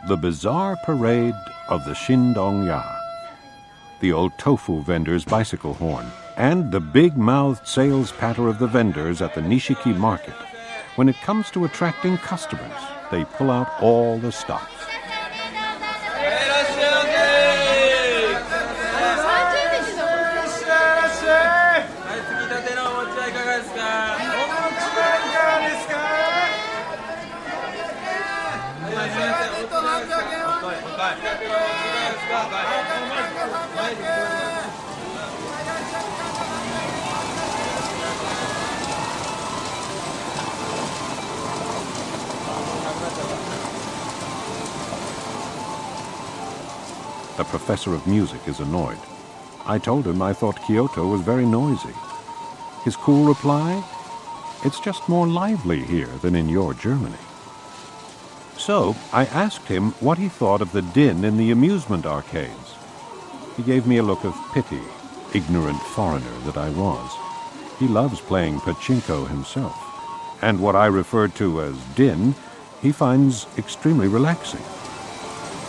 The bizarre parade of the Shindong-ya, the old tofu vendor's bicycle horn, and the big-mouthed sales patter of the vendors at the Nishiki market. When it comes to attracting customers, they pull out all the stops. The professor of music is annoyed. I told him I thought Kyoto was very noisy. His cool reply? It's just more lively here than in your Germany. So I asked him what he thought of the din in the amusement arcades. He gave me a look of pity, ignorant foreigner that I was. He loves playing pachinko himself, and what I referred to as din, he finds extremely relaxing.